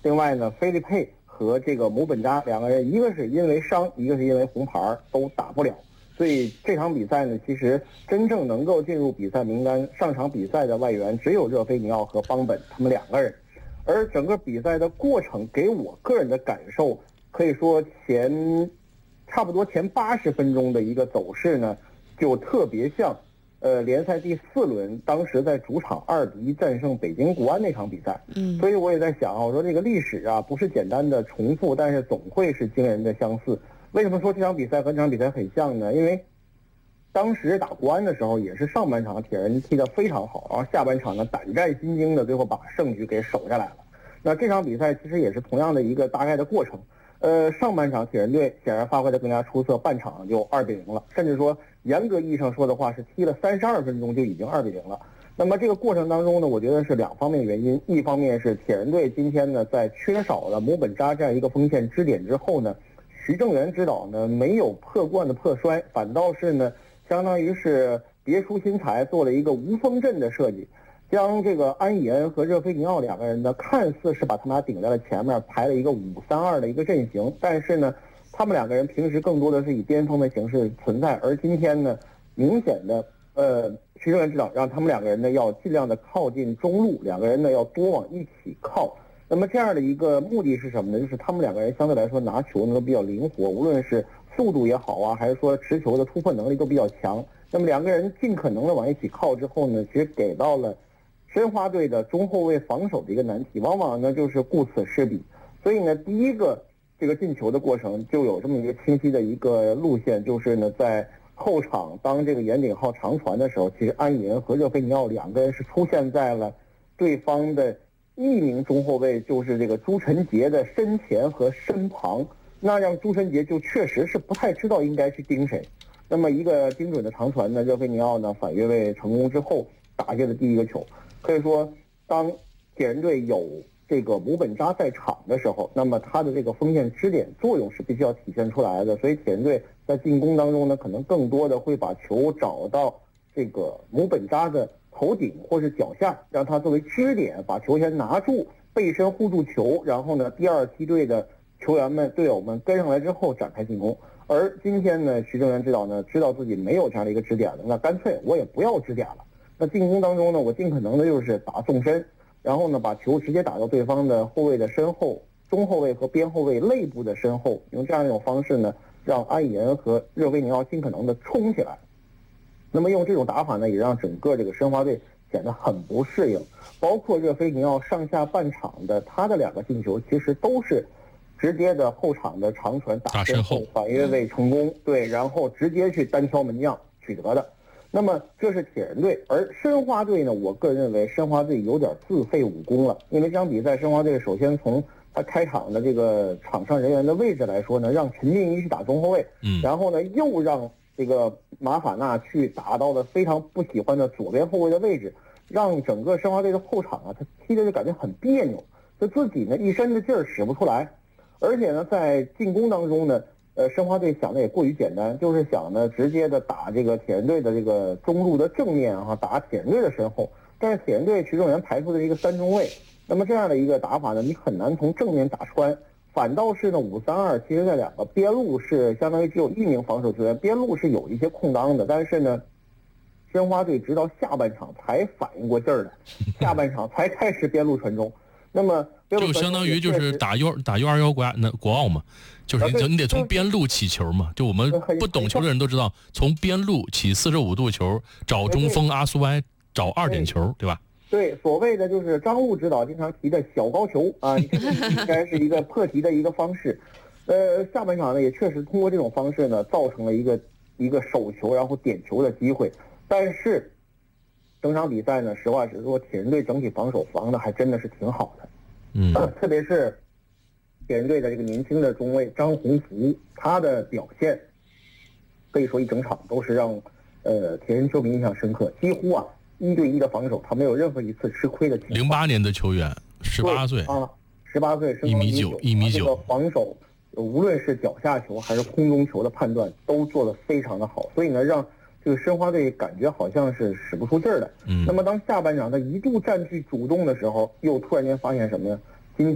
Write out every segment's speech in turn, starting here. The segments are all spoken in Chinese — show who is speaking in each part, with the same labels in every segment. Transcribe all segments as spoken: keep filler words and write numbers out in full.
Speaker 1: 另外呢，菲利佩和这个姆本扎两个人，一个是因为伤，一个是因为红牌都打不了。所以这场比赛呢，其实真正能够进入比赛名单上场比赛的外援只有热菲尼奥和邦本他们两个人。而整个比赛的过程给我个人的感受，可以说前差不多前八十分钟的一个走势呢，就特别像呃联赛第四轮当时在主场二比一战胜北京国安那场比赛。
Speaker 2: 嗯，
Speaker 1: 所以我也在想啊，我说这个历史啊不是简单的重复，但是总会是惊人的相似。为什么说这场比赛和这场比赛很像呢？因为当时打国安的时候，也是上半场铁人踢得非常好，然后下半场呢胆战心惊的最后把胜局给守下来了。那这场比赛其实也是同样的一个大概的过程。呃，上半场铁人队显然发挥得更加出色，半场就二比零了，甚至说严格意义上说的话是踢了三十二分钟就已经二比零了。那么这个过程当中呢，我觉得是两方面原因，一方面是铁人队今天呢在缺少了姆本扎这样一个锋线支点之后呢，徐正源指导呢没有破罐子破摔，反倒是呢相当于是别出心裁，做了一个无锋阵的设计，将这个安以恩和热菲尼奥两个人呢看似是把他们俩顶在了前面，排了一个五三二的一个阵型，但是呢他们两个人平时更多的是以边锋的形式存在，而今天呢明显的呃徐正源指导让他们两个人呢要尽量的靠近中路，两个人呢要多往一起靠。那么这样的一个目的是什么呢？就是他们两个人相对来说拿球呢都比较灵活，无论是速度也好啊，还是说持球的突破能力都比较强。那么两个人尽可能的往一起靠之后呢，其实给到了申花队的中后卫防守的一个难题，往往呢就是顾此失彼。所以呢，第一个这个进球的过程就有这么一个清晰的一个路线，就是呢在后场当这个严鼎皓长传的时候，其实安以恩和热菲尼奥两个人是出现在了对方的一名中后卫，就是这个朱晨杰的身前和身旁，那让朱晨杰就确实是不太知道应该去盯谁。那么一个精准的长传呢，热菲尼奥呢反越位成功之后打进了第一个球。可以说，当铁人队有这个姆本扎在场的时候，那么他的这个锋线支点作用是必须要体现出来的。所以铁人队在进攻当中呢，可能更多的会把球找到这个姆本扎的头顶或是脚下，让他作为支点把球先拿住，背身护住球，然后呢第二梯队的球员们队友们跟上来之后展开进攻。而今天呢徐正源指导呢知道自己没有这样的一个支点了，那干脆我也不要支点了，那进攻当中呢我尽可能的就是打纵深，然后呢把球直接打到对方的后卫的身后，中后卫和边后卫肋部的身后，用这样一种方式呢让安以恩和热菲尼奥尽可能的冲起来。那么用这种打法呢，也让整个这个申花队显得很不适应。包括热菲尼奥上下半场的他的两个进球，其实都是直接的后场的长传打身后反越位成功，对，然后直接去单挑门将取得的。那么这是铁人队，而申花队呢，我个人认为申花队有点自废武功了。因为这场比赛申花队首先从他开场的这个场上人员的位置来说呢，让陈俊一去打中后卫，嗯，然后呢又让这个马法纳去打到了非常不喜欢的左边后卫的位置，让整个申花队的后场啊，他踢的就感觉很别扭，就自己呢一身的劲儿使不出来。而且呢在进攻当中呢，呃申花队想的也过于简单，就是想呢直接的打这个铁人队的这个中路的正面啊，打铁人队的身后。但是铁人队徐正源排出的一个三中卫，那么这样的一个打法呢，你很难从正面打穿。反倒是呢五三二，其实在两个边路是相当于只有一名防守球员，边路是有一些空当的，但是呢申花队直到下半场才反应过劲儿来，下半场才开始边路传中。那么
Speaker 3: 就相当于就是打 U 打 U 二幺 国那国奥嘛，就是你你得从边路起球嘛，就我们不懂球的人都知道，从边路起四十五度球，找中锋阿苏埃找二点球，对吧？
Speaker 1: 对，所谓的就是张路指导经常提的小高球啊，应该是一个破题的一个方式。呃，下半场呢也确实通过这种方式呢，造成了一个一个手球然后点球的机会。但是整场比赛呢，实话实说，铁人队整体防守防的还真的是挺好的。
Speaker 3: 嗯，
Speaker 1: 特别是铁人队的这个年轻的中卫张宏福，他的表现可以说一整场都是让呃铁人球迷印象深刻，几乎啊一对一的防守，他没有任何一次吃亏的情况。
Speaker 3: 零八年的球员，十八岁
Speaker 1: 啊，十八岁，
Speaker 3: 一米九，一米九，
Speaker 1: 防守无论是脚下球还是空中球的判断都做得非常的好，所以呢，让这个申花队感觉好像是使不出劲儿来。
Speaker 3: 嗯，
Speaker 1: 那么当下半场他一度占据主动的时候，又突然间发现什么呢？今天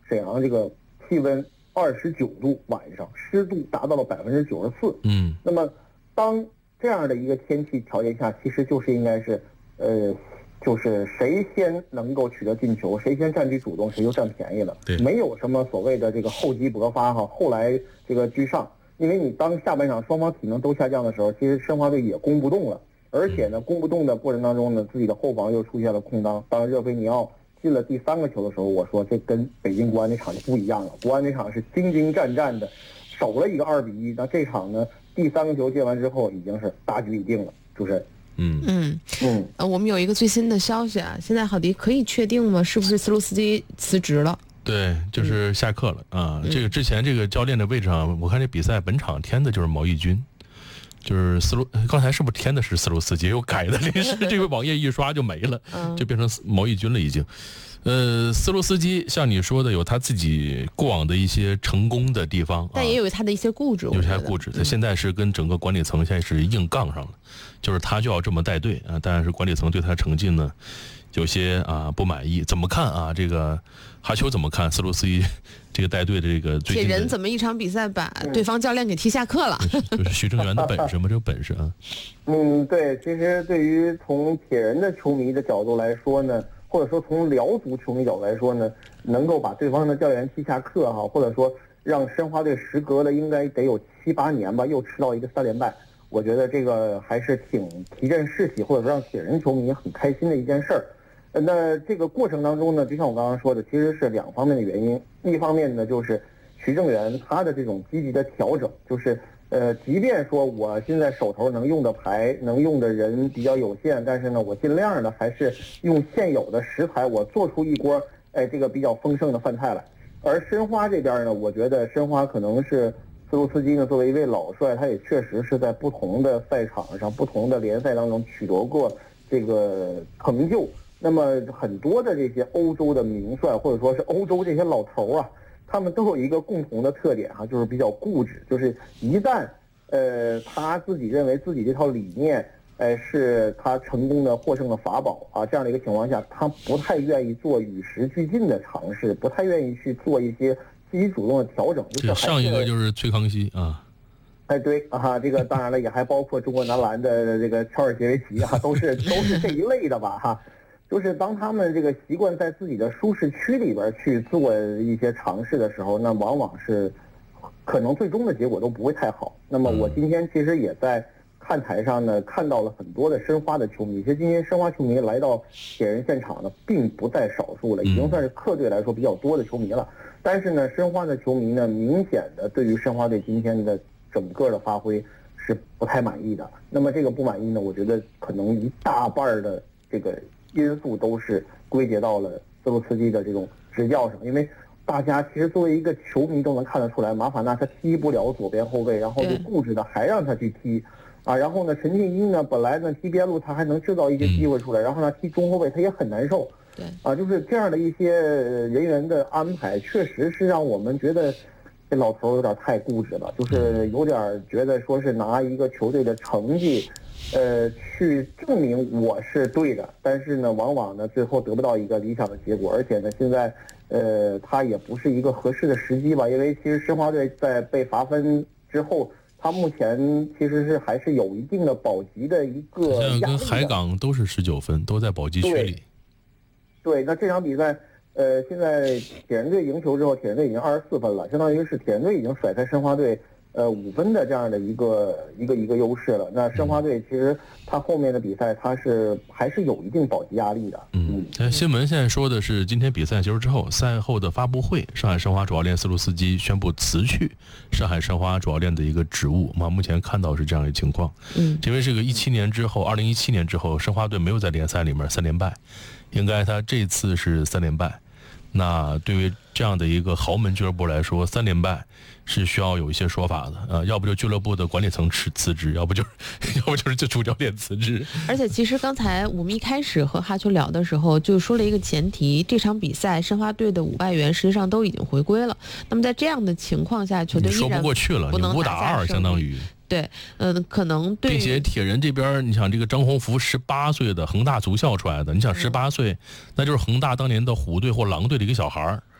Speaker 1: 沈阳这个气温二十九度，晚上湿度达到了百分之九十四。
Speaker 3: 嗯，
Speaker 1: 那么当这样的一个天气条件下，其实就是应该是，呃，就是谁先能够取得进球，谁先占据主动，谁就占便宜了。
Speaker 3: 对，
Speaker 1: 没有什么所谓的这个厚积薄发哈，后来这个居上。因为你当下半场双方体能都下降的时候，其实申花队也攻不动了，而且呢，攻不动的过程当中呢，自己的后防又出现了空当。当热菲尼奥进了第三个球的时候，我说这跟北京国安那场就不一样了。国安那场是精精战战的守了一个二比一，那这场呢，第三个球进完之后已经是大局已定了，是不是？
Speaker 3: 嗯
Speaker 2: 嗯嗯，呃，我们有一个最新的消息啊，现在郝迪可以确定吗？是不是斯卢斯基辞职了？
Speaker 3: 对，就是下课了啊、嗯！这个之前这个教练的位置上，我看这比赛本场填的就是毛义军，就是斯卢，刚才是不是填的是斯卢斯基？又改的临时这个网页一刷就没了，就变成毛义军了已经。呃，斯卢斯基像你说的，有他自己过往的一些成功的地方，
Speaker 2: 但也有他的一些固执。
Speaker 3: 有些固执，他现在是跟整个管理层现在是硬杠上了，就是他就要这么带队啊，但是管理层对他的成绩呢？有些啊不满意，怎么看啊？这个哈秋怎么看斯卢斯基这个带队的这个最近的？
Speaker 2: 铁人怎么一场比赛把对方教练给踢下课了？
Speaker 3: 就是徐正源的本事吗？这个本事啊。
Speaker 1: 嗯，对，其实对于从铁人的球迷的角度来说呢，或者说从辽足球迷角度来说呢，能够把对方的教练踢下课哈，或者说让申花队时隔了应该得有七八年吧，又吃到一个三连败。我觉得这个还是挺提振士气，或者说让铁人球迷很开心的一件事儿。那这个过程当中呢，就像我刚刚说的，其实是两方面的原因。一方面呢，就是徐正源他的这种积极的调整，就是呃，即便说我现在手头能用的牌、能用的人比较有限，但是呢，我尽量的还是用现有的食材，我做出一锅哎这个比较丰盛的饭菜来。而申花这边呢，我觉得申花可能是斯卢斯基呢作为一位老帅，他也确实是在不同的赛场上、不同的联赛当中取得过这个成就。那么很多的这些欧洲的名帅，或者说是欧洲这些老头啊，他们都有一个共同的特点哈、啊，就是比较固执。就是一旦呃他自己认为自己这套理念，呃是他成功的获胜的法宝啊，这样的一个情况下，他不太愿意做与时俱进的尝试，不太愿意去做一些积极主动的调整。就是
Speaker 3: 上一个就是崔康熙啊。
Speaker 1: 哎，对啊，这个当然了，也还包括中国男篮的这个乔尔杰维奇啊，都是都是这一类的吧哈。就是当他们这个习惯在自己的舒适区里边去做一些尝试的时候，那往往是可能最终的结果都不会太好。那么我今天其实也在看台上呢看到了很多的申花的球迷，其实今天申花球迷来到铁人现场呢并不在少数了，已经算是客队来说比较多的球迷了。但是呢，申花的球迷呢明显的对于申花队今天的整个的发挥是不太满意的。那么这个不满意呢，我觉得可能一大半的这个因素都是归结到了斯卢斯基的这种执教上，因为大家其实作为一个球迷都能看得出来，马法纳他踢不了左边后卫，然后就固执的还让他去踢，啊，然后呢，陈静一呢本来呢踢边路他还能制造一些机会出来，然后呢踢中后卫他也很难受，
Speaker 2: 对，
Speaker 1: 啊，就是这样的一些人员的安排，确实是让我们觉得这老头有点太固执了，就是有点觉得说是拿一个球队的成绩。呃，去证明我是对的，但是呢，往往呢最后得不到一个理想的结果，而且呢，现在呃，他也不是一个合适的时机吧，因为其实申花队在被罚分之后，他目前其实是还是有一定的保级的一个压力的。
Speaker 3: 跟海港都是十九分，都在保级区里。
Speaker 1: 对，对，那这场比赛，呃，现在铁人队赢球之后，铁人队已经二十四分了，相当于是铁人队已经甩开申花队。呃，五分的这样的一个一个一个优势了。那申花队其实他后面的比赛，他是还是有一定保级压力的。
Speaker 3: 嗯，但新闻现在说的是，今天比赛结束之后，赛后的发布会，上海申花主教练斯卢斯基宣布辞去上海申花主教练的一个职务。嘛，目前看到是这样一个情况。
Speaker 2: 嗯，
Speaker 3: 因为这个一七年之后，二零一七年之后，申花队没有在联赛里面三连败，应该他这次是三连败。那对于这样的一个豪门俱乐部来说，三连败是需要有一些说法的，呃，要不就俱乐部的管理层辞辞职，要不就是要不就是这主教练辞职。
Speaker 2: 而且其实刚才我们一开始和哈秋聊的时候，就说了一个前提，这场比赛申花队的五外援实际上都已经回归了。那么在这样的情况下，球队依然
Speaker 3: 说不过去了，你五打二相当于。
Speaker 2: 对，嗯、呃，可能对，
Speaker 3: 并且铁人这边，你想这个张宏福十八岁的恒大足校出来的，你想十八岁，那就是恒大当年的虎队或狼队的一个小孩儿。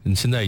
Speaker 3: 现在已